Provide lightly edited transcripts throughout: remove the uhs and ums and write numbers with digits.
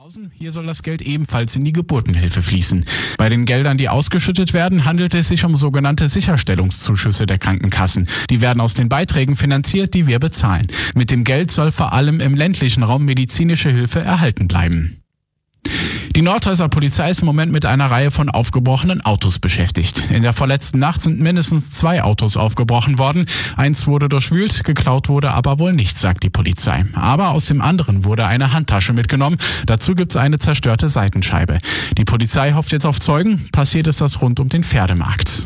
Hier soll das Geld ebenfalls in die Geburtenhilfe fließen. Bei den Geldern, die ausgeschüttet werden, handelt es sich um sogenannte Sicherstellungszuschüsse der Krankenkassen. Die werden aus den Beiträgen finanziert, die wir bezahlen. Mit dem Geld soll vor allem im ländlichen Raum medizinische Hilfe erhalten bleiben. Die Nordhäuser Polizei ist im Moment mit einer Reihe von aufgebrochenen Autos beschäftigt. In der vorletzten Nacht sind mindestens 2 Autos aufgebrochen worden. Eins wurde durchwühlt, geklaut wurde aber wohl nichts, sagt die Polizei. Aber aus dem anderen wurde eine Handtasche mitgenommen. Dazu gibt's eine zerstörte Seitenscheibe. Die Polizei hofft jetzt auf Zeugen. Passiert ist das rund um den Pferdemarkt.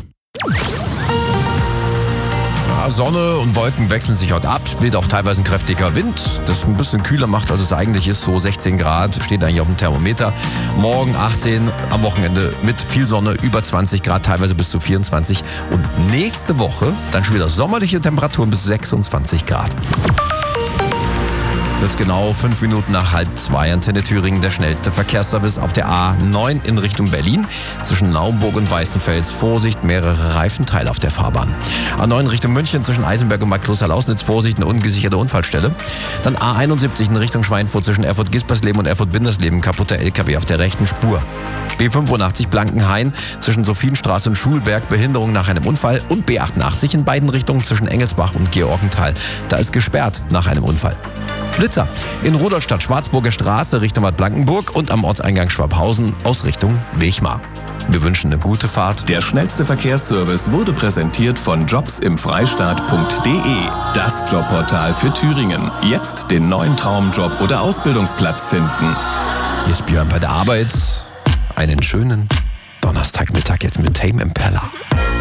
Sonne und Wolken wechseln sich heute ab, weht auch teilweise ein kräftiger Wind, das ein bisschen kühler macht, als es eigentlich ist, so 16 Grad, steht eigentlich auf dem Thermometer. Morgen 18, am Wochenende mit viel Sonne, über 20 Grad, teilweise bis zu 24 und nächste Woche dann schon wieder sommerliche Temperaturen bis 26 Grad. Wird genau 5 Minuten nach 1:30, Antenne Thüringen, der schnellste Verkehrsservice auf der A9 in Richtung Berlin. Zwischen Naumburg und Weißenfels, Vorsicht, mehrere Reifenteile auf der Fahrbahn. A9 Richtung München zwischen Eisenberg und Bad Kloster-Lausnitz, Vorsicht, eine ungesicherte Unfallstelle. Dann A71 in Richtung Schweinfurt zwischen Erfurt-Gispersleben und Erfurt-Bindersleben, kaputter LKW auf der rechten Spur. B85 Blankenhain zwischen Sophienstraße und Schulberg, Behinderung nach einem Unfall. Und B88 in beiden Richtungen zwischen Engelsbach und Georgenthal. Da ist gesperrt nach einem Unfall. Blitzer in Rudolstadt, Schwarzburger Straße Richtung Bad Blankenburg und am Ortseingang Schwabhausen aus Richtung Wechmar. Wir wünschen eine gute Fahrt. Der schnellste Verkehrsservice wurde präsentiert von jobsimfreistaat.de. Das Jobportal für Thüringen. Jetzt den neuen Traumjob oder Ausbildungsplatz finden. Hier ist Björn bei der Arbeit. Einen schönen Donnerstagmittag jetzt mit Tame Impala.